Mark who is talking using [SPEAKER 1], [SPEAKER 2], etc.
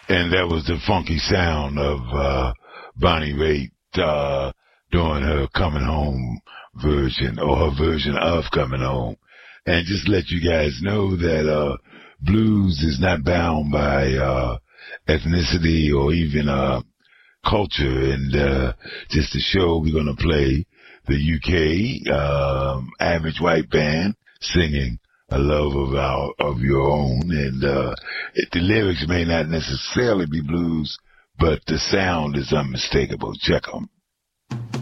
[SPEAKER 1] And that was the funky sound of Bonnie Raitt doing her Coming Home version, or her version of Coming Home. And just let you guys know that blues is not bound by ethnicity or even culture. And just to show, we're going to play the UK Average White Band singing A Love of Your Own. And the lyrics may not necessarily be blues, but the sound is unmistakable. Check them.